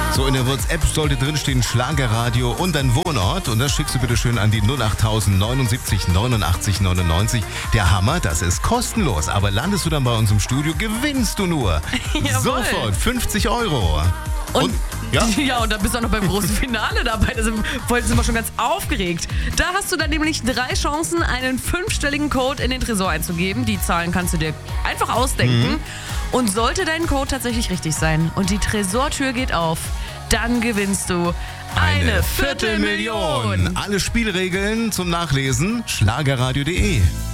So, in der WhatsApp sollte drinstehen Schlagerradio und dein Wohnort. Und das schickst du bitte schön an die 08000 79 89 99. Der Hammer, das ist kostenlos. Aber landest du dann bei uns im Studio, gewinnst du nur Jawohl. sofort 50 Euro. Und ja? Ja, und dann bist du auch noch beim großen Finale dabei. Da sind wir schon ganz aufgeregt. Da hast du dann nämlich 3 Chancen, einen 5-stelligen Code in den Tresor einzugeben. Die Zahlen kannst du dir einfach ausdenken. Und sollte dein Code tatsächlich richtig sein und die Tresortür geht auf, dann gewinnst du eine Viertelmillion. Alle Spielregeln zum Nachlesen, schlagerradio.de.